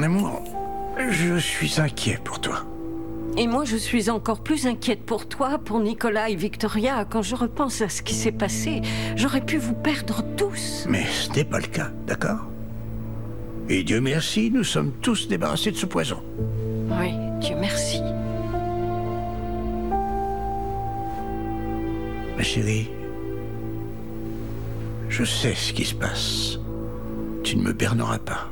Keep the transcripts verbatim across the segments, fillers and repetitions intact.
Mon amour, je suis inquiet pour toi. Et moi, je suis encore plus inquiète pour toi, pour Nicolas et Victoria. Quand je repense à ce qui s'est passé, j'aurais pu vous perdre tous. Mais ce n'est pas le cas, d'accord? Et Dieu merci, nous sommes tous débarrassés de ce poison. Oui, Dieu merci. Ma chérie, je sais ce qui se passe. Tu ne me berneras pas.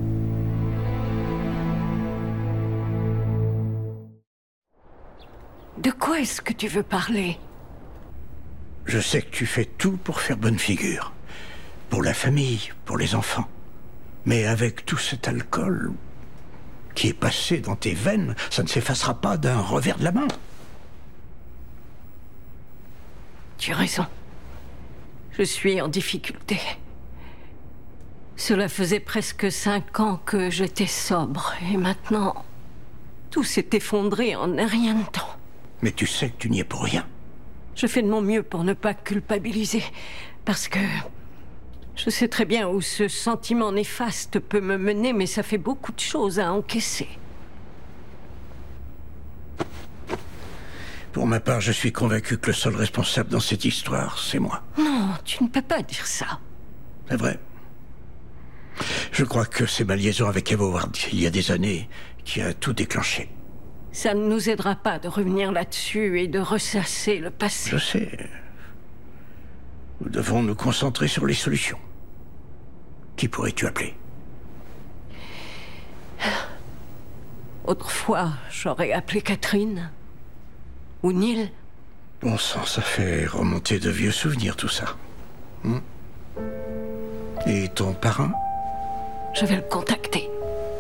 De quoi est-ce que tu veux parler? Je sais que tu fais tout pour faire bonne figure. Pour la famille, pour les enfants. Mais avec tout cet alcool qui est passé dans tes veines, ça ne s'effacera pas d'un revers de la main. Tu as raison. Je suis en difficulté. Cela faisait presque cinq ans que j'étais sobre. Et maintenant, tout s'est effondré en un rien de temps. Mais tu sais que tu n'y es pour rien. Je fais de mon mieux pour ne pas culpabiliser. Parce que je sais très bien où ce sentiment néfaste peut me mener, mais ça fait beaucoup de choses à encaisser. Pour ma part, je suis convaincu que le seul responsable dans cette histoire, c'est moi. Non, tu ne peux pas dire ça. C'est vrai. Je crois que c'est ma liaison avec Eva Ward, il y a des années, qui a tout déclenché. Ça ne nous aidera pas de revenir là-dessus et de ressasser le passé. Je sais. Nous devons nous concentrer sur les solutions. Qui pourrais-tu appeler? Autrefois, j'aurais appelé Catherine. Ou Neil. Bon sang, ça fait remonter de vieux souvenirs, tout ça. Hmm. Et ton parrain? Je vais le contacter.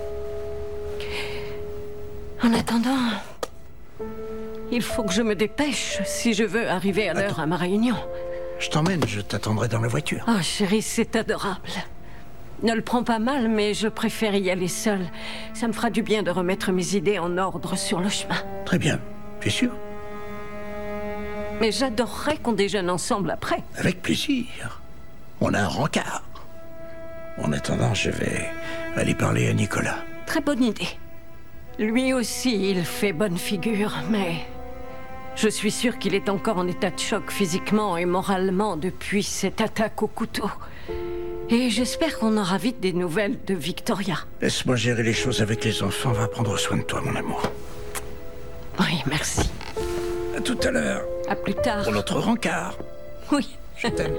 En attendant, il faut que je me dépêche si je veux arriver à l'heure à ma réunion. Je t'emmène, je t'attendrai dans la voiture. Oh, chérie, c'est adorable. Ne le prends pas mal, mais je préfère y aller seule. Ça me fera du bien de remettre mes idées en ordre sur le chemin. Très bien, tu es sûr? Mais j'adorerais qu'on déjeune ensemble après. Avec plaisir. On a un rencard. En attendant, je vais aller parler à Nicolas. Très bonne idée. Lui aussi, il fait bonne figure, mais je suis sûre qu'il est encore en état de choc physiquement et moralement depuis cette attaque au couteau. Et j'espère qu'on aura vite des nouvelles de Victoria. Laisse-moi gérer les choses avec les enfants. Va prendre soin de toi, mon amour. Oui, merci. À tout à l'heure. À plus tard. Pour notre rencard. Oui. Je t'aime.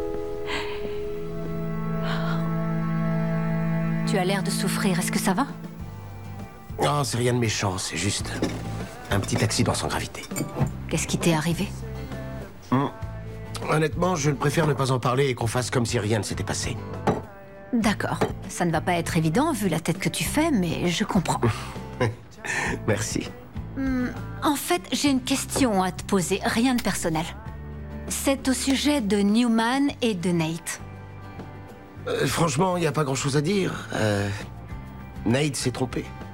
Tu as l'air de souffrir, est-ce que ça va? Non, c'est rien de méchant, c'est juste un petit accident sans gravité. Qu'est-ce qui t'est arrivé? Hum. Honnêtement, je préfère ne pas en parler et qu'on fasse comme si rien ne s'était passé. D'accord. Ça ne va pas être évident vu la tête que tu fais, mais je comprends. Merci. Hum, en fait, j'ai une question à te poser, rien de personnel. C'est au sujet de Newman et de Nate. Euh, franchement, il n'y a pas grand-chose à dire. Euh, Nate s'est trompé.